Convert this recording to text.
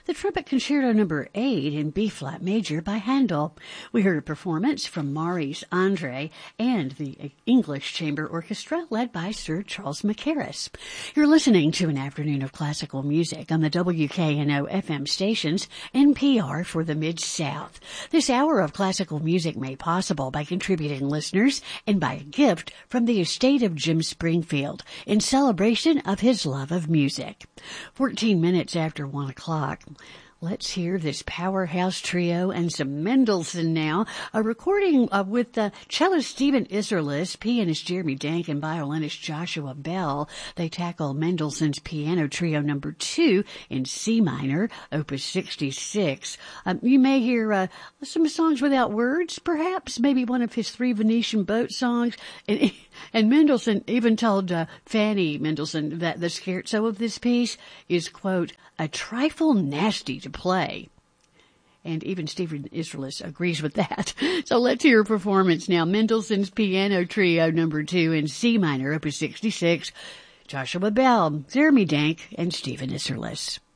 the Trumpet Concerto number 8 in B-flat major by Handel. We heard a performance from Maurice Andre and the English Chamber Orchestra led by Sir Charles Mackerras. You're listening to an afternoon of classical music on the WKNO FM stations, NPR for the Mid-South. This hour of classical music made possible by contributing listeners and by a gift from the estate of Jim Springfield in celebration of his love of music. 14 minutes after 1 o'clock. Let's hear this powerhouse trio and some Mendelssohn now. A recording with cellist Stephen Isserlis, pianist Jeremy Dank, and violinist Joshua Bell. They tackle Mendelssohn's Piano Trio number 2 in C minor, opus 66. You may hear some songs without words, perhaps, maybe one of his 3 Venetian boat songs. And Mendelssohn even told Fanny Mendelssohn that the scherzo of this piece is, quote, a trifle nasty to play. And even Stephen Isserlis agrees with that. So let's hear a performance now. Mendelssohn's Piano Trio number 2 in C minor, opus 66. Joshua Bell, Jeremy Dank, and Stephen Isserlis.